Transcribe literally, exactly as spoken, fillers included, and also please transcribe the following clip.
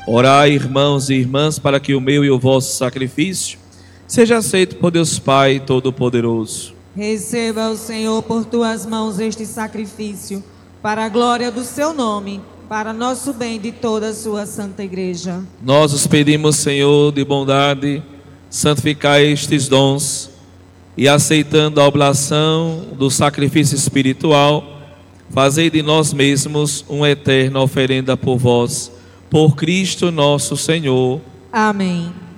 Orai, irmãos e irmãs, para que o meu e o vosso sacrifício seja aceito por Deus Pai Todo-Poderoso. Receba o Senhor por tuas mãos este sacrifício, para a glória do seu nome, para nosso bem de toda a sua santa igreja. Nós os pedimos, Senhor, de bondade, santificai estes dons e, aceitando a oblação do sacrifício espiritual, fazei de nós mesmos uma eterna oferenda por vós, por Cristo nosso Senhor. Amém.